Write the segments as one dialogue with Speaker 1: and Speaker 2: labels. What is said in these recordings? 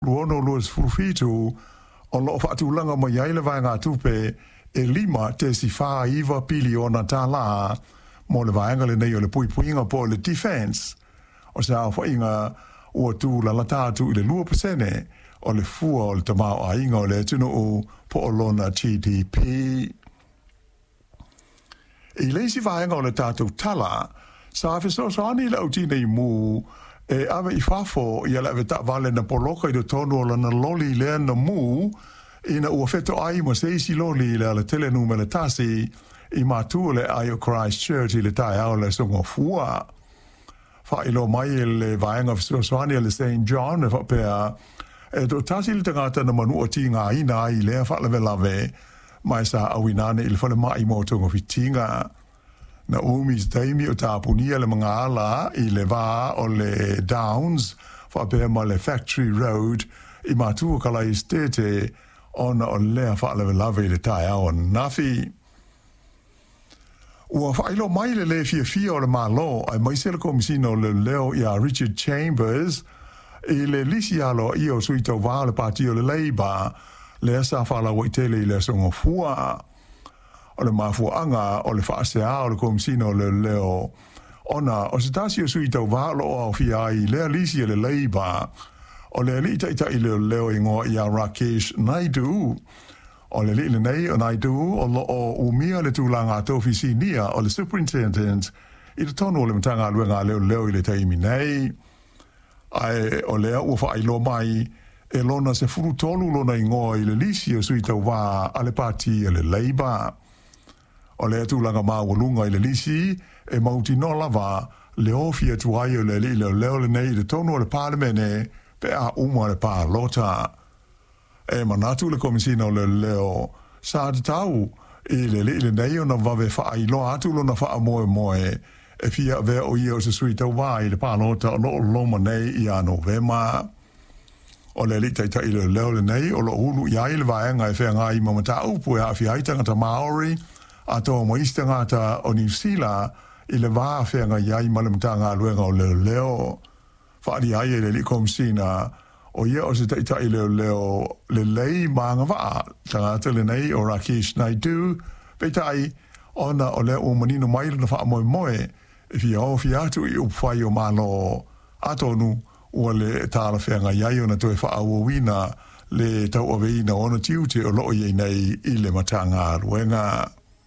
Speaker 1: luono luas furfitu o lo fatulanga mo yaile vanga tupe e lima te si fa iva piliona tala mo le vanga le nei o le puipuinga po le defense o sa fa inga o tu la tatu le lua pesene o le fua o le tamao a inga o le tino o po o lona GDP. E le si vanga o le tatu tala sa fiso ani le utine i mu e ave i fafo i ala veta vale na poloka i do tonu o lana loli le na mu ina ua feto ai mo seisi loli le ala telenuma le tasi i matu le ai o Christchurch i le tai au le songo fua. Fa ilo mai le vaenga fisoani le St. John e fa pea e do tasi le tangata na manu o tinga ina i le fa lave lave mai sa awinane il fa le mai mo tongo fitinga. Na umis taimi o tapunia le mga ala i le va o le Downs fa pea ma le Factory Road i matu o kala i stete ona o lea fa lave lave le tai au nafi. Ua whailo mai le fia o le malo ai mai se le komisino le leo i a Richard Chambers i le lisi alo i o suito va le pati o le Labour le asa whala waitele i le songo fua o le mafuanga o le whaasea o le komisino le leo ona o se tasi o suito va lo o fia i le lisi le Labour o le li ita i le leo ingo i a Rakesh Naidu o le li nei o Naidu o lo o umia le tūlanga tōwhisi nia o le superintendent i le tonu o le matanga luenga leo i le taimi nei. Ai o lea ua whailo mai e lona se furu tolu lona ingoa i le lisi o sui tau wā a le pati e le Labour. O lea tūlanga mawalunga i le lisi e mauti no lava le ofia tuai o le li leo le nei i le tonu o le parlemene pe a uma le pā lota. E manatu le komisina o le leo sa te tau i le nei o na vave wha i loa atu lo na wha moe moe e fia vea o ia o se sui tau wā i le pālota o lo loma nei i a Novema. O le li taita i le leo le nei o lo ulu i ai le vaenga e whea ngā i mamata upu e a fia ai tangata Maori a tō moista ngata o New Zealand i le vā whea ngā i ai malamata ngā luenga o le leo. Whaari ai e le li komisina o ia o se taita i leo le lei maanga waa tangata le nei o Rakesh Naidu peitai ona o le o manino maila na wha moe moe e fia o fia atu i upwhai o malo atonu o le tāla whenga iai o na toe wha awawina le tau aweina ona tiute o loo iei nei i le matanga ruenga.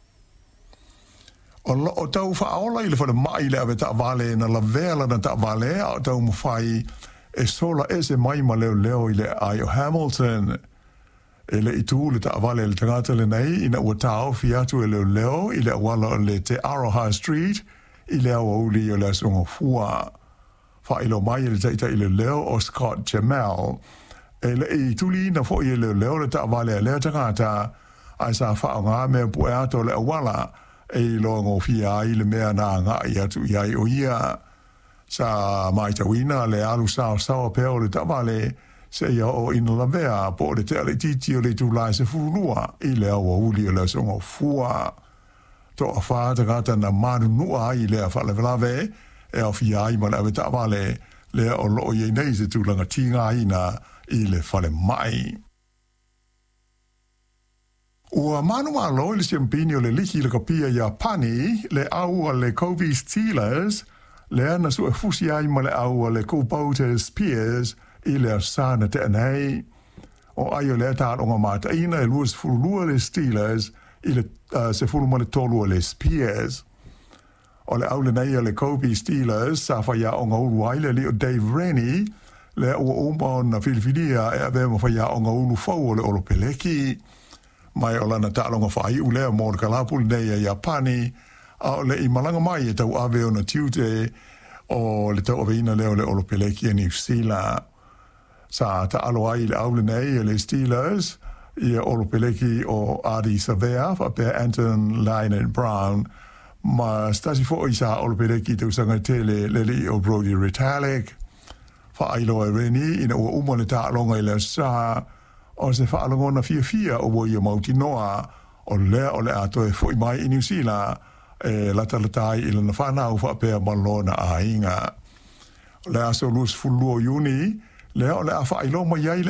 Speaker 1: O loo tau wha aola i le whana mai le awe ta vale na la vela na ta vale a tau mwhai e sola ese mai ma leo i le ai o Hamilton. E le itu le ta vale le tangata le nei ina ua tau fiatu e leo i le awala o le te Aroha Street i le awa uli o le songo fua. Wha ilo mai le taita i le leo o Scott Jamal. E le i tuli na fo i le leo le ta vale le tangata ai sa wha o ngā mea pue ato le awala e ilo ngō fia i le mea nā ngā i atu i ai o ia. Sa mai tawina le alu sao peo le tavale se ia o ina la vea po le te ale titi o le tūlai se furulua i le awa uli o le songo fua. To a whaata gata na manu nua i le a whalewelave e a fia i ma le awe tavale le o loo iei nei se tūlanga tinga ina i le whale mai. Ua manu malo i le siampini o le liki le kapia ia pani le au a le Kobe Steelers le ana su e fusi ai ma le au le Cobalt Spears i le asana te anei. O ai o le tāronga mata ina e luas furulua le Steelers i le se furuma le tolu le Spears. O le au le nei le Kobe Steelers sa whaia o ngā ulu ai le li o Dave Rennie le ua uma na Filifinia e ave ma whaia o ngā ulu fau o le Olopeleki. Mai o lana tāronga whai u lea mō le kalapuli nei a Japani a le i malanga mai e tau ave o na tiute o le tau ave ina leo le Olopeleki e New Zealand. Sa ta alo ai le aule nei e le Steelers i Olopeleki o Adi Savea fa pe Anton Lyon Brown ma stasi fo i sa Olopeleki tau sanga tele le li o Brody Retallick fa ailo e reni ina ua uma le tālonga i le sa o se fa alongona fia o wo i mauti noa o le ato e fo i mai i New Zealand e lata i lana whanau wha pēr malona a inga. Le aso lus fulluo Juni, le o le a whailo mai ai le